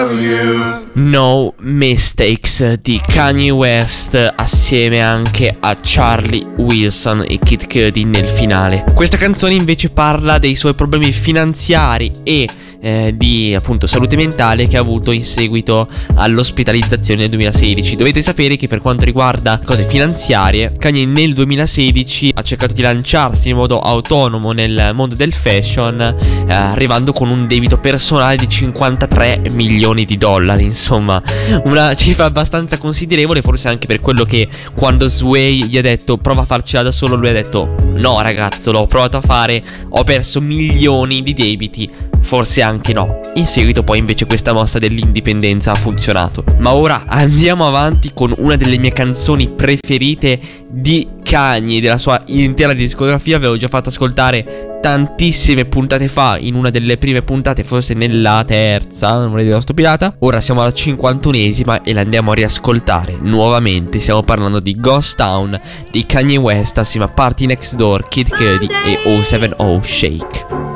No Mistakes di Kanye West assieme anche a Charlie Wilson e Kid Cudi nel finale. Questa canzone invece parla dei suoi problemi finanziari e di appunto salute mentale che ha avuto in seguito all'ospitalizzazione nel 2016. Dovete sapere che per quanto riguarda cose finanziarie, Kanye nel 2016 ha cercato di lanciarsi in modo autonomo nel mondo del fashion, arrivando con un debito personale di 53 milioni di dollari. Insomma, una cifra abbastanza considerevole, forse anche per quello che quando Sway gli ha detto prova a farcela da solo, lui ha detto no ragazzo, l'ho provato a fare, ho perso milioni di debiti, forse anche no. In seguito poi invece questa mossa dell'indipendenza ha funzionato. Ma ora andiamo avanti con una delle mie canzoni preferite di Kanye, della sua intera discografia. Ve l'ho già fatto ascoltare tantissime puntate fa, in una delle prime puntate, forse nella terza, non vorrei dire una stupidata. Ora siamo alla 51esima e la andiamo a riascoltare nuovamente. Stiamo parlando di Ghost Town di Kanye West assieme a Party Next Door, Kid Cudi e 070 Shake.